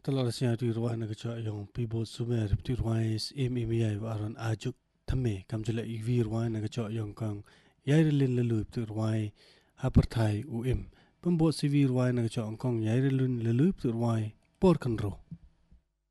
tala siya tu ruwa na kacha yung pibo sumer tu ruwa is MMI waran ajuk thamme kamjula ivi ruwa na kacha yung kang yairilin lalu tu ruwa haperthai UM pembo CV ruwa na kacha kang yairilin lalu tu ruwa por kanro